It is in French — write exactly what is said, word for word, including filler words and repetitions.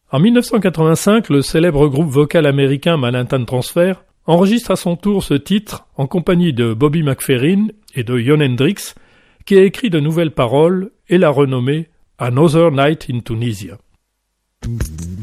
En mille neuf cent quatre-vingt-cinq, le célèbre groupe vocal américain Manhattan Transfer enregistre à son tour ce titre en compagnie de Bobby McFerrin et de Jon Hendricks, qui a écrit de nouvelles paroles et l'a renommé Another Night in Tunisia.